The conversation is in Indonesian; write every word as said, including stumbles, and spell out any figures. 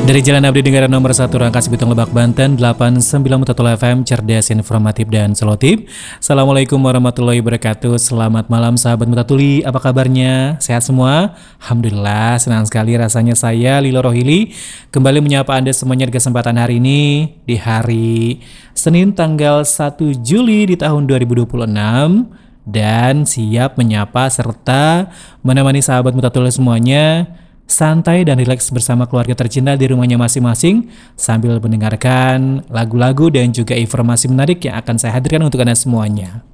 Dari Jalan Abdi Negara nomor satu Rangkas Bitung Lebak Banten delapan sembilan Mutatula F M, cerdas, informatif, dan selotip. Assalamualaikum warahmatullahi wabarakatuh. Selamat malam sahabat Mutatuli, apa kabarnya? Sehat semua? Alhamdulillah, senang sekali rasanya saya Lilo Rohili kembali menyapa Anda semuanya di kesempatan hari ini, di hari Senin tanggal satu Juli di tahun dua ribu dua puluh enam, dan siap menyapa serta menemani sahabat Mutatuli semuanya santai dan rileks bersama keluarga tercinta di rumahnya masing-masing sambil mendengarkan lagu-lagu dan juga informasi menarik yang akan saya hadirkan untuk Anda semuanya.